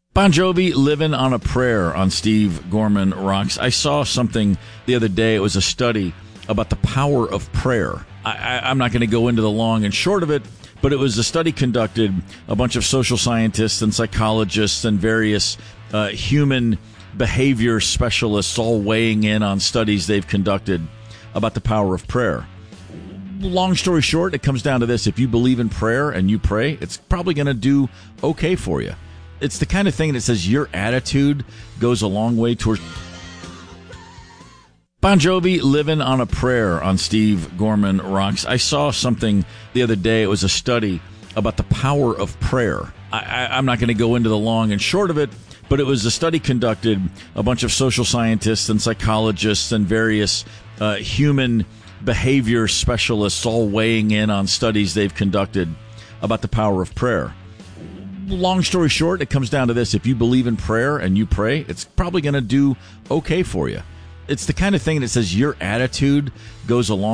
Bon Jovi, Living on a Prayer on Steve Gorman Rocks. I saw something the other day. It was a study about the power of prayer. I'm not going to go into the long and short of it, but it was a study conducted, a bunch of social scientists and psychologists and various human behavior specialists all weighing in on studies they've conducted about the power of prayer. Long story short, it comes down to this. If you believe in prayer and you pray, it's probably going to do okay for you. It's the kind of thing that says your attitude goes a long way towards... Bon Jovi, Living on a Prayer on Steve Gorman Rocks. I saw something the other day. It was a study about the power of prayer. I'm not going to go into the long and short of it, but it was a study conducted, a bunch of social scientists and psychologists and various human behavior specialists all weighing in on studies they've conducted about the power of prayer. Long story short, it comes down to this. If you believe in prayer and you pray, it's probably going to do okay for you. It's the kind of thing that says your attitude goes along.